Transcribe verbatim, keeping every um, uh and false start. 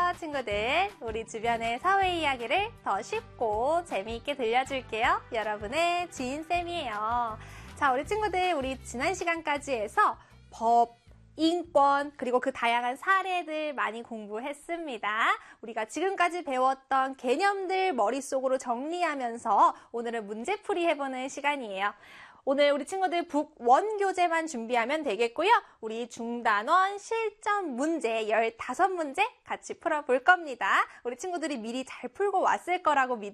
친구들. 우리 주변의 사회 이야기를 더 쉽고 재미있게 들려줄게요. 여러분의 지인쌤이에요. 자, 우리 친구들, 우리 지난 시간까지 해서 법, 인권, 그리고 그 다양한 사례들 많이 공부했습니다. 우리가 지금까지 배웠던 개념들 머릿속으로 정리하면서 오늘은 문제풀이 해보는 시간이에요. 오늘 우리 친구들 북 원 교재만 준비하면 되겠고요. 우리 중단원 실전 문제 열다섯 문제 같이 풀어볼 겁니다. 우리 친구들이 미리 잘 풀고 왔을 거라고 믿